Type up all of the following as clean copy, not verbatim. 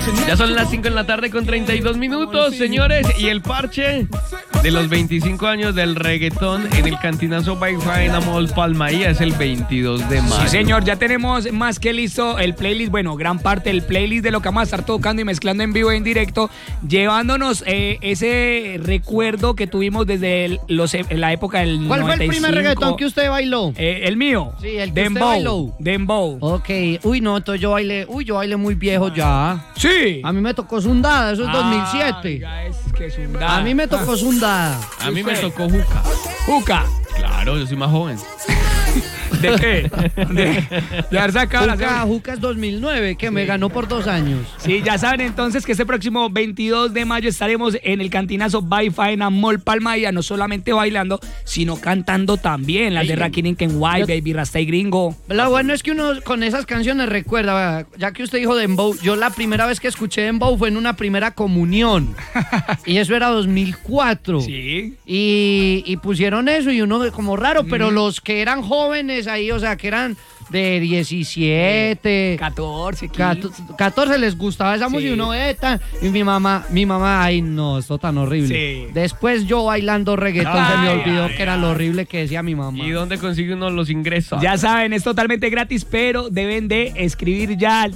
Ya son las 5 de la tarde con 32 minutos, señores. Y el parche de los 25 años del reggaetón en el Cantinazo by Faena Mall Palmaía es el 22 de mayo. Sí, señor, ya tenemos más que listo el playlist, bueno, gran parte del playlist de lo que vamos a estar tocando y mezclando en vivo y en directo, llevándonos ese recuerdo que tuvimos desde la época del 95. ¿Cuál fue el primer reggaetón que usted bailó? El mío. Sí, el que usted bailó. Dembow. Ok. Uy, no, entonces yo bailé muy viejo ya. Sí. A mí me tocó Zundada, eso es 2007. Ya es que Zundada. A mí me tocó Zundada. A mí me tocó Juca. Juca. Claro, yo soy más joven. ¿De qué? De haber sacado Juca es 2009, que me ganó por 2 años. Sí, ya saben entonces que este próximo 22 de mayo estaremos en el Cantinazo by Faena Mall Palmaía, no solamente bailando, sino cantando también. Las de Rakim and White, Baby Rasta y Gringo. Lo bueno es que uno con esas canciones recuerda, ya que usted dijo Dembow, yo la primera vez que escuché Dembow fue en una primera comunión. Y eso era 2004. Sí. Y pusieron eso y uno como raro, pero los que eran jóvenes ahí, o sea, que eran de 17, 14, 15. 14 les gustaba esa música y uno y mi mamá, ay no, esto tan horrible. Sí. Después yo bailando reggaetón se me olvidó que era lo horrible que decía mi mamá. ¿Y dónde consigue uno los ingresos? Ya saben, es totalmente gratis, pero deben de escribir ya al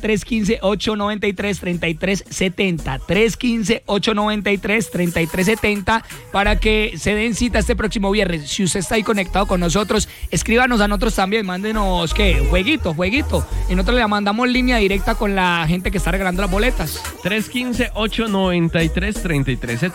315-893-3370. 315-893-3370 para que se den cita este próximo viernes. Si usted está ahí conectado con nosotros, escríbanos a nosotros también, mándenos, jueguito. Y nosotros le mandamos línea directa con la gente que está regalando las boletas. 315-893-3370.